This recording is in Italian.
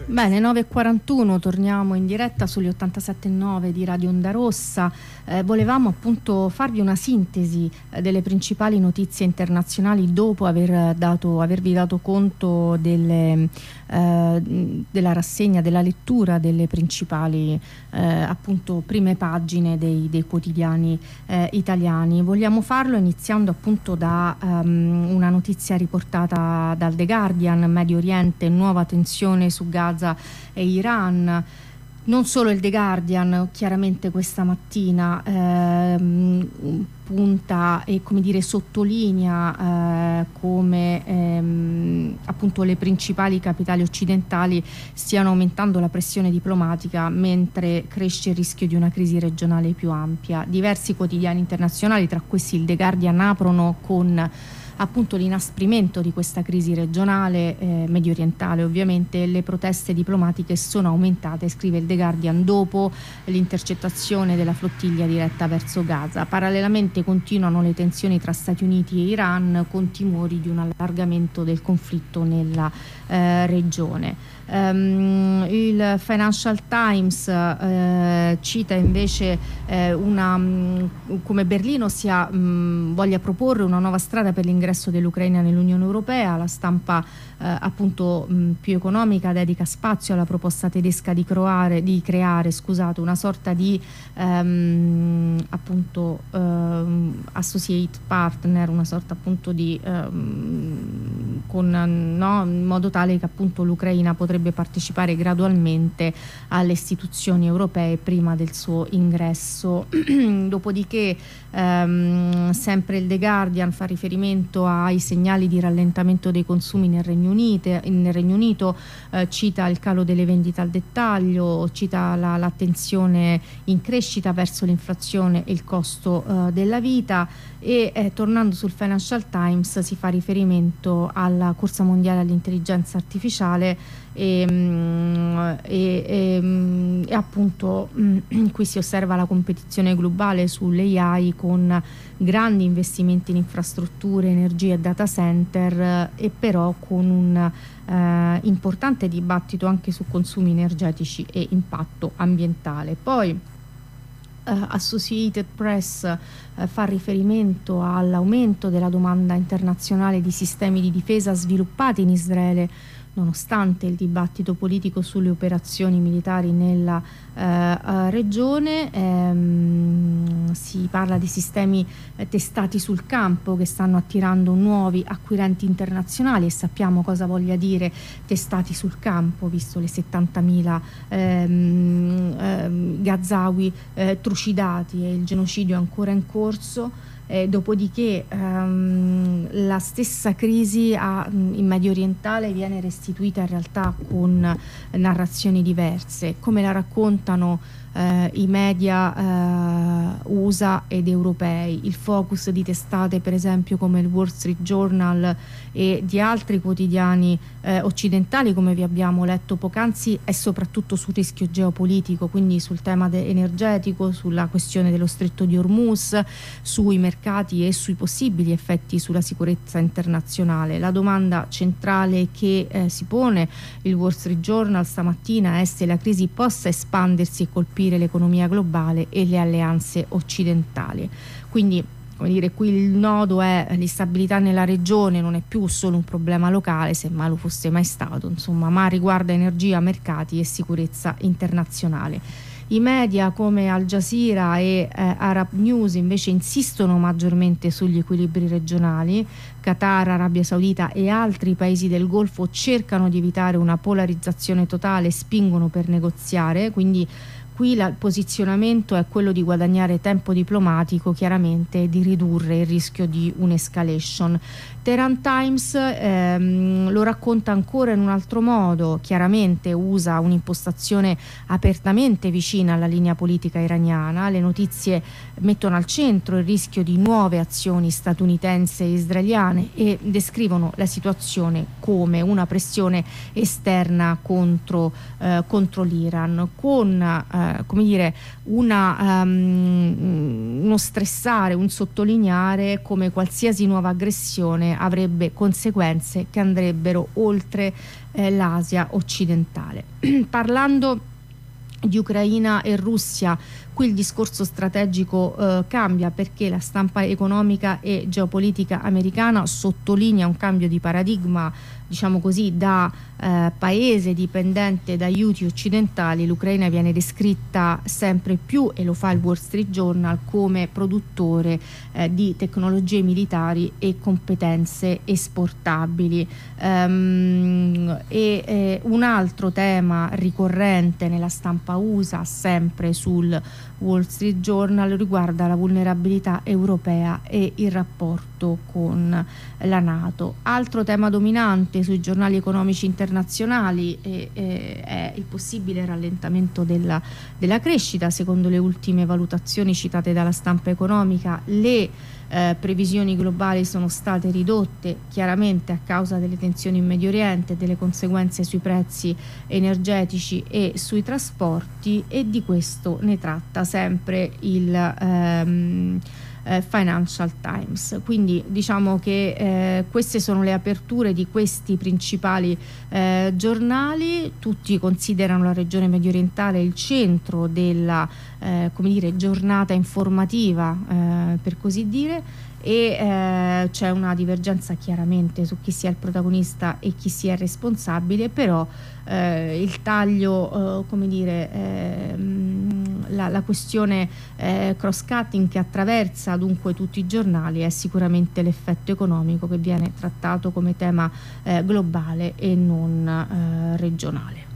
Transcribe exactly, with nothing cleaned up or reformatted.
Bene, nove e quarantuno, torniamo in diretta sugli ottantasette virgola nove di Radio Onda Rossa. Eh, volevamo appunto farvi una sintesi eh, delle principali notizie internazionali dopo aver dato, avervi dato conto delle, eh, della rassegna, della lettura delle principali eh, appunto prime pagine dei, dei quotidiani eh, italiani. Vogliamo farlo iniziando appunto da um, una notizia riportata dal The Guardian: Medio Oriente, nuova tensione su Gaza e Iran. Non solo il The Guardian, chiaramente questa mattina ehm, punta e come dire sottolinea eh, come ehm, appunto le principali capitali occidentali stiano aumentando la pressione diplomatica mentre cresce il rischio di una crisi regionale più ampia. Diversi quotidiani internazionali, tra questi il The Guardian, aprono con appunto l'inasprimento di questa crisi regionale eh, medio orientale. Ovviamente le proteste diplomatiche sono aumentate, scrive il The Guardian, dopo l'intercettazione della flottiglia diretta verso Gaza. Parallelamente continuano le tensioni tra Stati Uniti e Iran, con timori di un allargamento del conflitto nella eh, regione. Um, il Financial Times uh, cita invece uh, una, um, come Berlino sia, um, voglia proporre una nuova strada per l'ingresso dell'Ucraina nell'Unione Europea. La stampa uh, appunto um, più economica dedica spazio alla proposta tedesca di, croare, di creare scusate, una sorta di um, appunto um, associate partner, una sorta appunto di um, con, no, in modo tale che appunto l'Ucraina potrebbe partecipare gradualmente alle istituzioni europee prima del suo ingresso. Dopodiché ehm, sempre il The Guardian fa riferimento ai segnali di rallentamento dei consumi nel Regno Unito, nel Regno Unito eh, cita il calo delle vendite al dettaglio, cita la, la tensione in crescita verso l'inflazione e il costo eh, della vita, e eh, tornando sul Financial Times si fa riferimento alla corsa mondiale all'intelligenza artificiale e, e, e, e appunto qui si osserva la competizione globale sull'A I con grandi investimenti in infrastrutture, energia e data center, e però con un eh, importante dibattito anche su consumi energetici e impatto ambientale. Poi Uh, Associated Press uh, fa riferimento all'aumento della domanda internazionale di sistemi di difesa sviluppati in Israele nonostante il dibattito politico sulle operazioni militari nella uh, uh, regione. Ehm, si parla di sistemi eh, testati sul campo che stanno attirando nuovi acquirenti internazionali, e sappiamo cosa voglia dire testati sul campo, visto le settantamila ehm, ehm, Gazawi eh, trucidati e il genocidio ancora in corso. Eh, dopodiché ehm, la stessa crisi a, in Medio Orientale viene restituita in realtà con narrazioni diverse, come la raccontano eh, i media eh, U S A ed europei. Il focus di testate per esempio come il Wall Street Journal e di altri quotidiani eh, occidentali, come vi abbiamo letto poc'anzi, è soprattutto sul rischio geopolitico, quindi sul tema de- energetico, sulla questione dello stretto di Hormuz, sui mercati e sui possibili effetti sulla sicurezza internazionale. La domanda centrale che eh, si pone il Wall Street Journal stamattina è se la crisi possa espandersi e colpire l'economia globale e le alleanze occidentali. Quindi, come dire, qui il nodo è l'instabilità nella regione, non è più solo un problema locale, se mai lo fosse mai stato, insomma, ma riguarda energia, mercati e sicurezza internazionale. I media come Al Jazeera e eh, Arab News invece insistono maggiormente sugli equilibri regionali. Qatar, Arabia Saudita e altri paesi del Golfo cercano di evitare una polarizzazione totale e spingono per negoziare, quindi qui il posizionamento è quello di guadagnare tempo diplomatico, chiaramente, e di ridurre il rischio di un'escalation. Tehran Times ehm, lo racconta ancora in un altro modo, chiaramente usa un'impostazione apertamente vicina alla linea politica iraniana. Le notizie mettono al centro il rischio di nuove azioni statunitensi e israeliane e descrivono la situazione come una pressione esterna contro, eh, contro l'Iran, con eh, come dire una, um, uno stressare, un sottolineare come qualsiasi nuova aggressione un'invasione avrebbe conseguenze che andrebbero oltre eh, l'Asia occidentale. Parlando di Ucraina e Russia, qui il discorso strategico eh, cambia, perché la stampa economica e geopolitica americana sottolinea un cambio di paradigma, diciamo così, da eh, paese dipendente da aiuti occidentali. L'Ucraina viene descritta sempre più, e lo fa il Wall Street Journal, come produttore eh, di tecnologie militari e competenze esportabili. Um, e eh, un altro tema ricorrente nella stampa U S A, sempre sul Wall Street Journal, riguarda la vulnerabilità europea e il rapporto con la NATO. Altro tema dominante sui giornali economici internazionali eh, eh, è il possibile rallentamento della, della crescita. Secondo le ultime valutazioni citate dalla stampa economica, le eh, previsioni globali sono state ridotte chiaramente a causa delle tensioni in Medio Oriente e delle conseguenze sui prezzi energetici e sui trasporti, e di questo ne tratta sempre il ehm, eh, Financial Times. Quindi diciamo che eh, queste sono le aperture di questi principali eh, giornali. Tutti considerano la regione mediorientale il centro della eh, come dire, giornata informativa, eh, per così dire, e eh, c'è una divergenza chiaramente su chi sia il protagonista e chi sia il responsabile, però eh, il taglio, eh, come dire, eh, la, la questione eh, cross-cutting che attraversa dunque tutti i giornali è sicuramente l'effetto economico, che viene trattato come tema eh, globale e non eh, regionale.